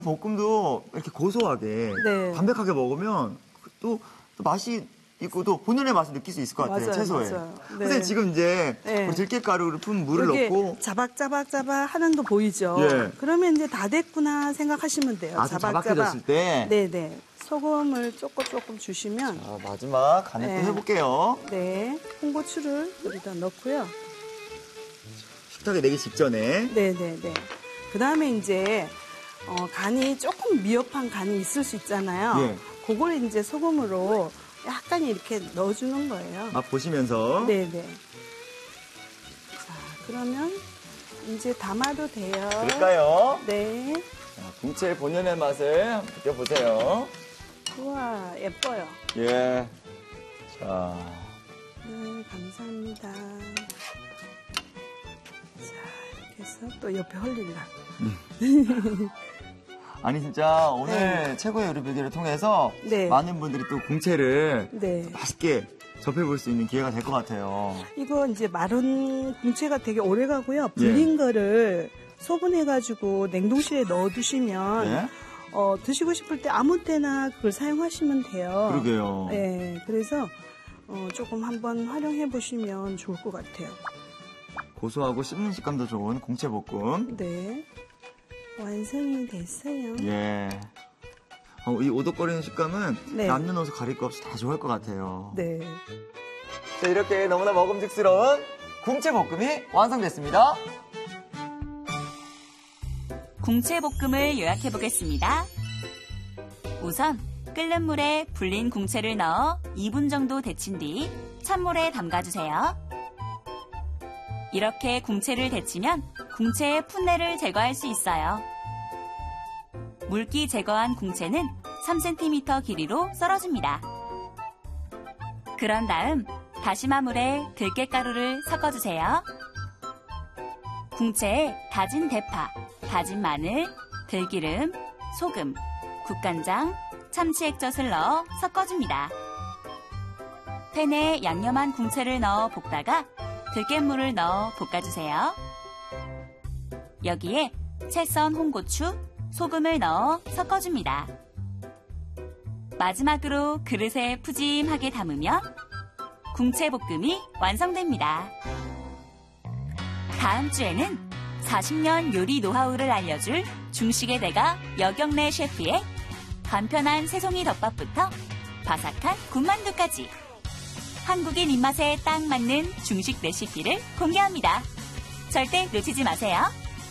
볶음도 이렇게 고소하게 네. 담백하게 먹으면 또 맛이 있고 또 본연의 맛을 느낄 수 있을 것 같아요. 맞아요, 채소에. 맞아요. 네. 선생님 지금 이제 네. 우리 들깨가루를 푼 물을 이렇게 넣고 자박자박 하는 거 보이죠? 예. 그러면 이제 다 됐구나 생각하시면 돼요. 아주 자박해졌을 때. 네네. 소금을 조금 주시면. 자, 마지막 간을 또 네. 해볼게요. 네. 홍고추를 여기다 넣고요. 식탁에 내기 직전에. 네네네. 그 다음에 이제 간이 조금 미흡한 간이 있을 수 있잖아요. 예. 그걸 이제 소금으로 약간 이렇게 넣어주는 거예요. 맛 보시면서. 네네. 자, 그러면 이제 담아도 돼요. 그럴까요? 네. 자, 궁채의 본연의 맛을 한번 느껴보세요. 우와, 예뻐요. 예. 자. 네, 감사합니다. 자, 이렇게 해서 또 옆에 헐린다. 아니 진짜 오늘 네. 최고의 요리 비결을 통해서 네. 많은 분들이 또 궁채를 네. 맛있게 접해볼 수 있는 기회가 될 것 같아요. 이거 이제 마른 궁채가 되게 오래 가고요. 불린 거를 소분해가지고 냉동실에 넣어두시면 네? 드시고 싶을 때 아무 때나 그걸 사용하시면 돼요. 그러게요. 네, 그래서 조금 한번 활용해 보시면 좋을 것 같아요. 고소하고 씹는 식감도 좋은 궁채볶음. 네, 완성이 됐어요. 예. 이 오독거리는 식감은 네. 남녀노소 가릴 거 없이 다 좋아할 것 같아요. 네. 자, 이렇게 너무나 먹음직스러운 궁채볶음이 완성됐습니다. 궁채볶음을 요약해보겠습니다. 우선 끓는 물에 불린 궁채를 넣어 2분 정도 데친 뒤 찬물에 담가주세요. 이렇게 궁채를 데치면 궁채의 풋내를 제거할 수 있어요. 물기 제거한 궁채는 3cm 길이로 썰어줍니다. 그런 다음 다시마 물에 들깨가루를 섞어주세요. 궁채에 다진 대파, 다진 마늘, 들기름, 소금, 국간장, 참치 액젓을 넣어 섞어줍니다. 팬에 양념한 궁채를 넣어 볶다가 들깨물을 넣어 볶아주세요. 여기에 채 썬 홍고추, 소금을 넣어 섞어줍니다. 마지막으로 그릇에 푸짐하게 담으면 궁채볶음이 완성됩니다. 다음 주에는 40년 요리 노하우를 알려줄 중식의 대가 여경래 셰프의 간편한 새송이 덮밥부터 바삭한 군만두까지 한국인 입맛에 딱 맞는 중식 레시피를 공개합니다. 절대 놓치지 마세요.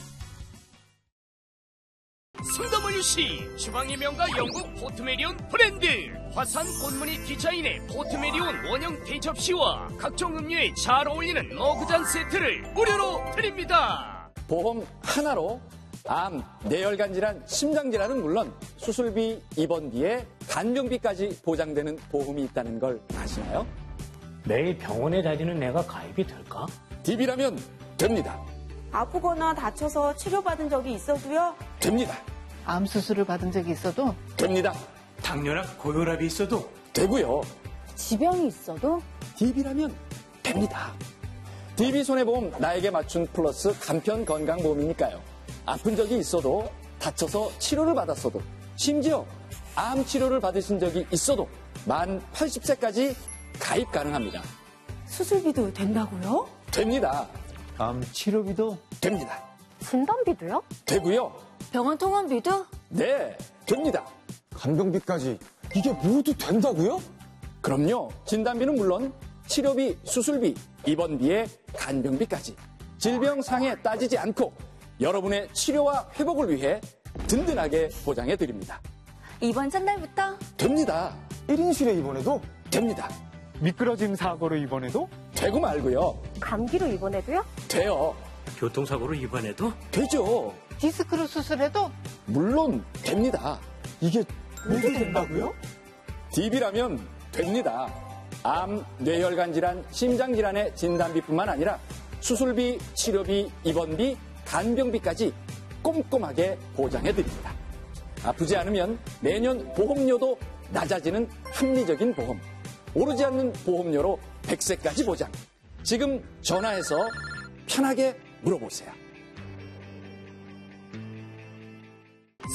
성담원유씨 주방의 명가 영국 포트메리온 브랜드 화산 꽃무늬 디자인의 포트메리온 원형 대접시와 각종 음료에 잘 어울리는 머그잔 세트를 무료로 드립니다. 보험 하나로 암, 뇌혈관 질환, 심장 질환은 물론 수술비, 입원비에 간병비까지 보장되는 보험이 있다는 걸 아시나요? 매일 병원에 다니는 내가 가입이 될까? DB라면 됩니다. 아프거나 다쳐서 치료받은 적이 있어도요? 됩니다. 암 수술을 받은 적이 있어도 됩니다. 당뇨나 고혈압이 있어도 되고요. 지병이 있어도? DB라면 됩니다. DB 손해보험 나에게 맞춘 플러스 간편 건강보험이니까요. 아픈 적이 있어도 다쳐서 치료를 받았어도 심지어 암 치료를 받으신 적이 있어도 만 80세까지 가입 가능합니다. 수술비도 된다고요? 됩니다. 암 치료비도 됩니다. 진단비도요? 되고요. 병원 통원비도? 네, 됩니다. 간병비까지 이게 모두 된다고요? 그럼요. 진단비는 물론 치료비, 수술비, 입원비에 간병비까지 질병 상해 따지지 않고 여러분의 치료와 회복을 위해 든든하게 보장해 드립니다. 이번 첫날부터? 됩니다. 1인실에 입원해도 됩니다. 미끄러짐 사고로 입원해도 되고 말고요. 감기로 입원해도요? 돼요. 교통사고로 입원해도 되죠. 디스크로 수술해도 물론 됩니다. 이게 모두 된다고요? DB라면 됩니다. 암, 뇌혈관 질환, 심장 질환의 진단비뿐만 아니라 수술비, 치료비, 입원비, 간병비까지 꼼꼼하게 보장해 드립니다. 아프지 않으면 매년 보험료도 낮아지는 합리적인 보험. 오르지 않는 보험료로 100세까지 보장. 지금 전화해서 편하게 물어보세요. 성담원유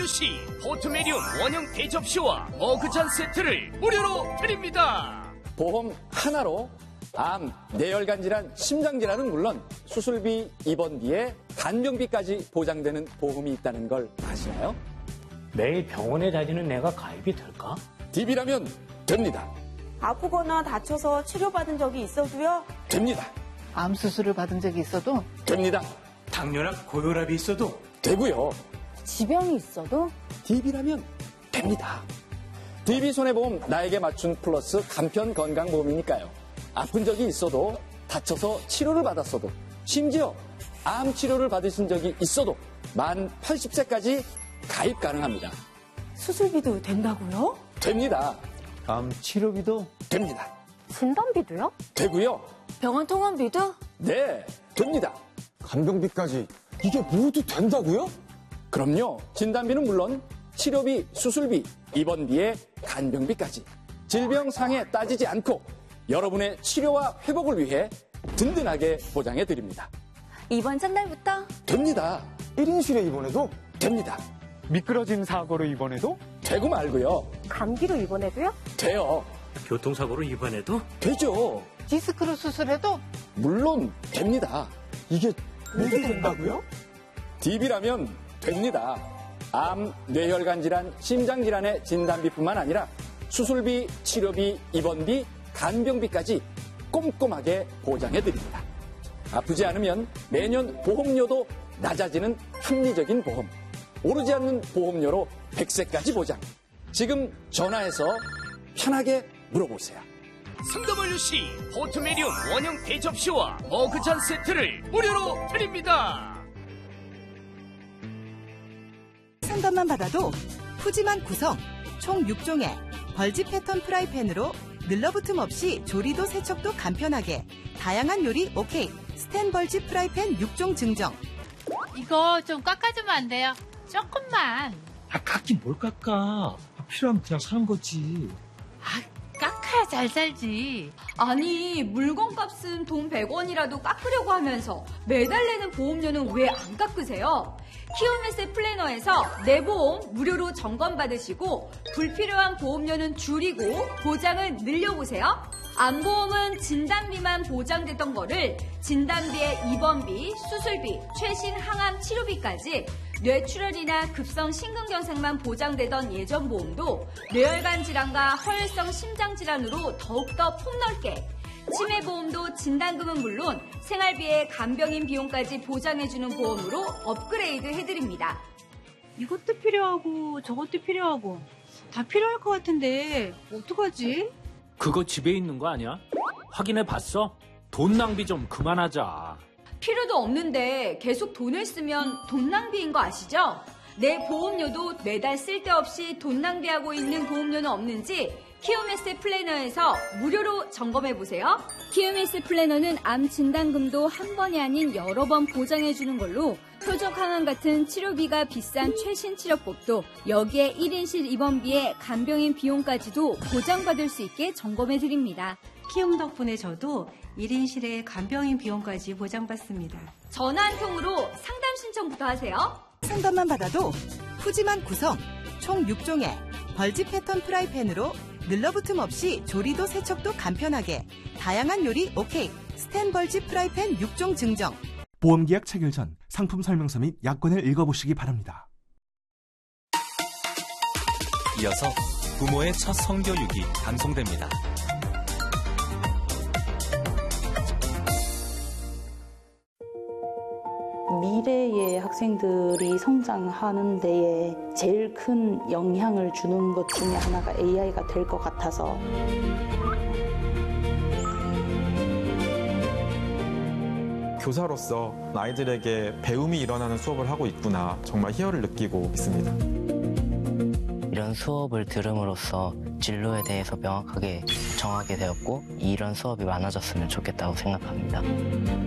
WC 포트메리온 원형 대접시와 머그잔 세트를 무료로 드립니다. 보험 하나로 암, 뇌혈관 질환, 심장 질환은 물론 수술비, 입원비에 간병비까지 보장되는 보험이 있다는 걸 아시나요? 매일 병원에 다니는 내가 가입이 될까? DB라면 됩니다. 아프거나 다쳐서 치료받은 적이 있어도요. 됩니다. 암 수술을 받은 적이 있어도 됩니다. 당뇨나 고혈압이 있어도 되고요. 지병이 있어도 DB라면 됩니다. DB손해보험 나에게 맞춘 플러스 간편 건강보험이니까요. 아픈 적이 있어도 다쳐서 치료를 받았어도 심지어 암 치료를 받으신 적이 있어도 만 80세까지 가입 가능합니다. 수술비도 된다고요? 됩니다. 암 치료비도 됩니다. 진단비도요? 되고요. 병원 통원비도? 네, 됩니다. 간병비까지 이게 모두 된다고요? 그럼요. 진단비는 물론 치료비, 수술비, 입원비에 간병비까지 질병 상해 따지지 않고 여러분의 치료와 회복을 위해 든든하게 보장해 드립니다. 이번 첫날부터 됩니다. 1인실에 입원해도 됩니다. 미끄러짐 사고로 입원해도 되고 말고요. 감기로 입원해도요? 돼요. 교통사고로 입원해도 되죠. 디스크로 수술해도 물론 됩니다. 이게 모두 된다고요? DB라면 됩니다. 암, 뇌혈관 질환, 심장 질환의 진단비뿐만 아니라 수술비, 치료비, 입원비, 간병비까지 꼼꼼하게 보장해 드립니다. 아프지 않으면 매년 보험료도 낮아지는 합리적인 보험. 오르지 않는 보험료로 100세까지 보장. 지금 전화해서 편하게 물어보세요. 상담 완료 시 포트메리온 원형 대접시와 머그잔 세트를 무료로 드립니다. 상담만 받아도 푸짐한 구성, 총 6종의 벌집 패턴 프라이팬으로 늘러붙음 없이 조리도 세척도 간편하게 다양한 요리 오케이 스텐 벌집 프라이팬 6종 증정. 이거 좀 깎아주면 안 돼요? 조금만. 깎긴 뭘 깎아. 필요하면 그냥 사는 거지. 깎아야 잘 살지. 아니 물건값은 돈 100원이라도 깎으려고 하면서 매달 내는 보험료는 왜 안 깎으세요? 키움에셋 플래너에서 내 보험 무료로 점검받으시고 불필요한 보험료는 줄이고 보장은 늘려보세요. 암보험은 진단비만 보장됐던 거를 진단비에 입원비, 수술비, 최신 항암 치료비까지 뇌출혈이나 급성 심근경색만 보장되던 예전 보험도 뇌혈관 질환과 허혈성 심장 질환으로 더욱더 폭넓게 치매보험도 진단금은 물론 생활비에 간병인 비용까지 보장해주는 보험으로 업그레이드 해드립니다. 이것도 필요하고 저것도 필요하고 다 필요할 것 같은데 어떡하지? 그거 집에 있는 거 아니야? 확인해 봤어? 돈 낭비 좀 그만하자. 필요도 없는데 계속 돈을 쓰면 돈 낭비인 거 아시죠? 내 보험료도 매달 쓸데없이 돈 낭비하고 있는 보험료는 없는지 키움에셋 플래너에서 무료로 점검해보세요. 키움에셋 플래너는 암 진단금도 한 번이 아닌 여러 번 보장해주는 걸로 표적 항암 같은 치료비가 비싼 최신 치료법도 여기에 1인실 입원비에 간병인 비용까지도 보장받을 수 있게 점검해드립니다. 키움 덕분에 저도 1인실에 간병인 비용까지 보장받습니다. 전화 한 통으로 상담 신청부터 하세요. 상담만 받아도 푸짐한 구성, 총 6종의 벌집 패턴 프라이팬으로 늘러붙음 없이 조리도 세척도 간편하게 다양한 요리 오케이 스텐 벌집 프라이팬 6종 증정. 보험계약 체결 전 상품 설명서 및 약관을 읽어보시기 바랍니다. 이어서 부모의 첫 성교육이 방송됩니다. 미래의 학생들이 성장하는 데에 제일 큰 영향을 주는 것 중에 하나가 AI가 될 것 같아서 교사로서 아이들에게 배움이 일어나는 수업을 하고 있구나 정말 희열을 느끼고 있습니다. 이런 수업을 들음으로써 진로에 대해서 명확하게 정하게 되었고 이런 수업이 많아졌으면 좋겠다고 생각합니다.